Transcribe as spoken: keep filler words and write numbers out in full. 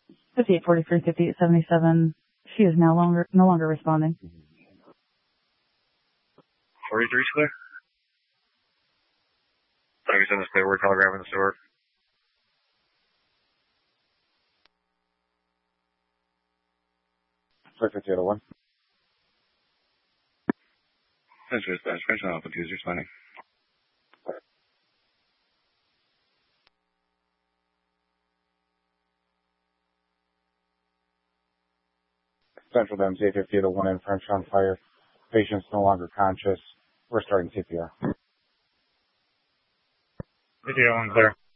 fifty-eight forty-three, fifty-eight seventy-seven. She is no longer no longer responding. forty-three clear. Target's in the clear. We're telegraphing the store. fifty-eight oh one. That's just that's French and Alpha two is responding. Central M C fifty-eight oh one in French on fire. Patient's no longer conscious. We're starting C P R. fifty-eight oh one clear.